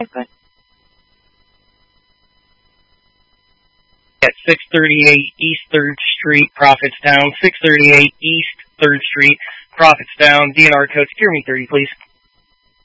Okay. At 638 East 3rd Street, Prophetstown. 638 East 3rd Street, Prophetstown. DNR code, secure me 30, please.